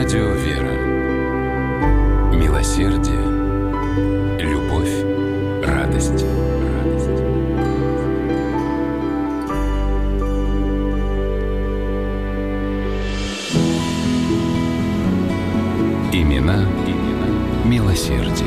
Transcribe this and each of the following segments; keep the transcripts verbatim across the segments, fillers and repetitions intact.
Радио «Вера». Милосердие, любовь, радость. Имена, имена милосердия.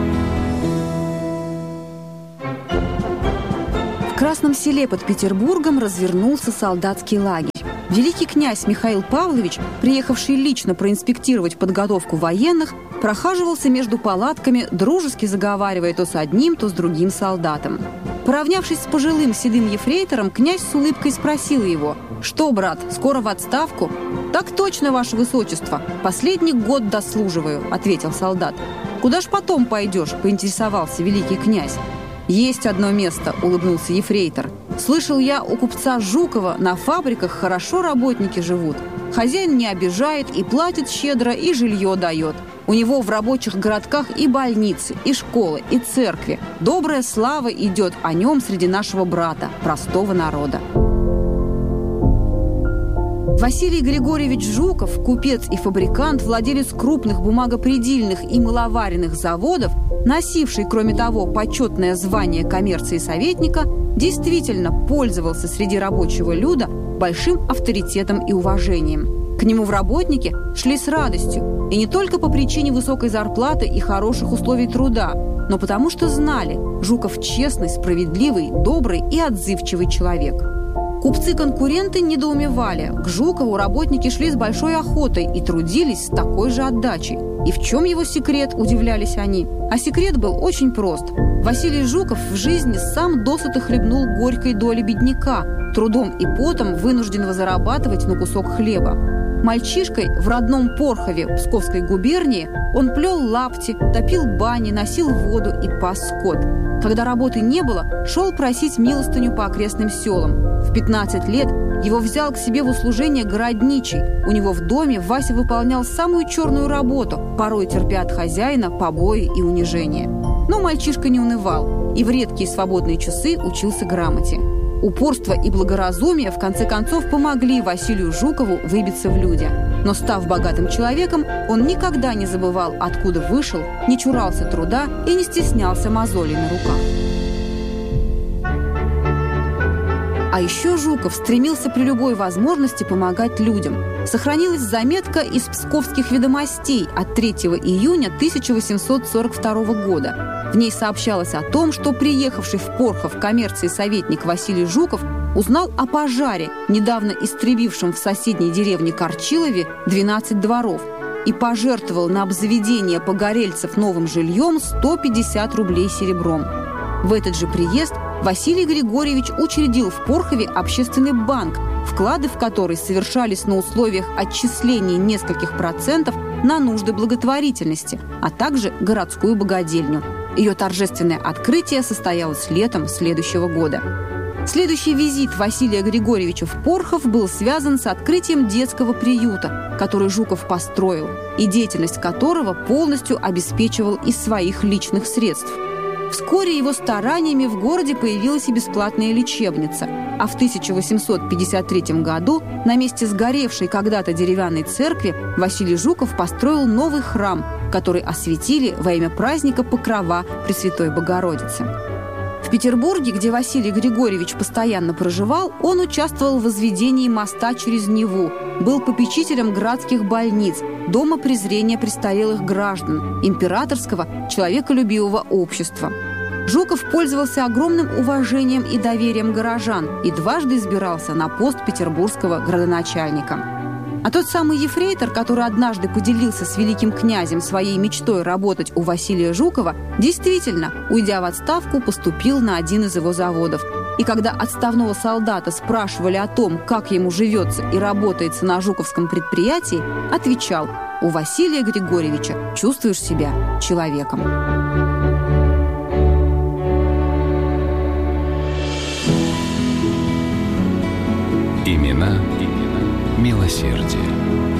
В Красном Селе под Петербургом развернулся солдатский лагерь. Великий князь Михаил Павлович, приехавший лично проинспектировать подготовку военных, прохаживался между палатками, дружески заговаривая то с одним, то с другим солдатом. Поравнявшись с пожилым седым ефрейтором, князь с улыбкой спросил его: «Что, брат, скоро в отставку?» «Так точно, ваше высочество. Последний год дослуживаю», — ответил солдат. «Куда ж потом пойдешь?» — поинтересовался великий князь. «Есть одно место», — улыбнулся ефрейтор. «Слышал я, у купца Жукова на фабриках хорошо работники живут. Хозяин не обижает и платит щедро, и жилье дает. У него в рабочих городках и больницы, и школы, и церкви. Добрая слава идет о нем среди нашего брата, простого народа». Василий Григорьевич Жуков, купец и фабрикант, владелец крупных бумагопредельных и мыловаренных заводов, носивший, кроме того, почетное звание коммерции советника, действительно пользовался среди рабочего люда большим авторитетом и уважением. К нему в работники шли с радостью, и не только по причине высокой зарплаты и хороших условий труда, но потому что знали: Жуков честный, справедливый, добрый и отзывчивый человек. Купцы-конкуренты недоумевали. К Жукову работники шли с большой охотой и трудились с такой же отдачей. И в чем его секрет, удивлялись они. А секрет был очень прост. Василий Жуков в жизни сам досыта хлебнул горькой доли бедняка, трудом и потом вынужденного зарабатывать на кусок хлеба. Мальчишкой в родном Порхове Псковской губернии он плел лапти, топил бани, носил воду и пас скот. Когда работы не было, шел просить милостыню по окрестным селам. В пятнадцать лет его взял к себе в услужение городничий. У него в доме Вася выполнял самую черную работу, порой терпя от хозяина побои и унижения. Но мальчишка не унывал и в редкие свободные часы учился грамоте. Упорство и благоразумие в конце концов помогли Василию Жукову выбиться в люди. Но, став богатым человеком, он никогда не забывал, откуда вышел, не чурался труда и не стеснялся мозолей на руках. А еще Жуков стремился при любой возможности помогать людям. Сохранилась заметка из Псковских ведомостей от третьего июня тысяча восемьсот сорок второго года. В ней сообщалось о том, что приехавший в Порхов коммерции советник Василий Жуков узнал о пожаре, недавно истребившем в соседней деревне Корчилове двенадцать дворов, и пожертвовал на обзаведение погорельцев новым жильем сто пятьдесят рублей серебром. В этот же приезд Василий Григорьевич учредил в Порхове общественный банк, вклады в который совершались на условиях отчисления нескольких процентов на нужды благотворительности, а также городскую богадельню. Ее торжественное открытие состоялось летом следующего года. Следующий визит Василия Григорьевича в Порхов был связан с открытием детского приюта, который Жуков построил, и деятельность которого полностью обеспечивал из своих личных средств. Вскоре его стараниями в городе появилась и бесплатная лечебница, а в тысяча восемьсот пятьдесят третьем году на месте сгоревшей когда-то деревянной церкви Василий Жуков построил новый храм, который осветили во имя праздника Покрова Пресвятой Богородицы. В Петербурге, где Василий Григорьевич постоянно проживал, он участвовал в возведении моста через Неву, был попечителем градских больниц, дома презрения престарелых граждан, императорского человеколюбивого общества. Жуков пользовался огромным уважением и доверием горожан и дважды избирался на пост петербургского градоначальника. А тот самый ефрейтор, который однажды поделился с великим князем своей мечтой работать у Василия Жукова, действительно, уйдя в отставку, поступил на один из его заводов. И когда отставного солдата спрашивали о том, как ему живется и работается на жуковском предприятии, отвечал: «У Василия Григорьевича чувствуешь себя человеком». Имена, имена милосердия.